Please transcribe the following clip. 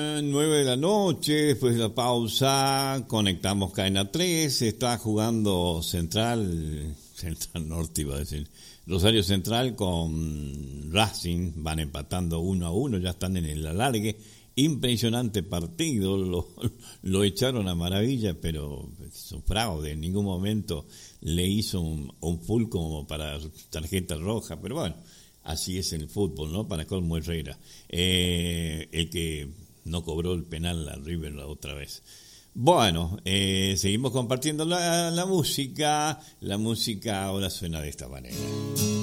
9 de la noche, después de la pausa, conectamos Cadena 3, está jugando Central Norte iba a decir, Rosario Central con Racing, van empatando 1-1, ya están en el alargue, impresionante partido, lo echaron a maravilla, pero es un fraude, en ningún momento le hizo un full como para tarjeta roja, pero bueno, así es el fútbol, ¿no? Para colmo Herrera, el que no cobró el penal a River la otra vez. Bueno, seguimos compartiendo la música ahora suena de esta manera.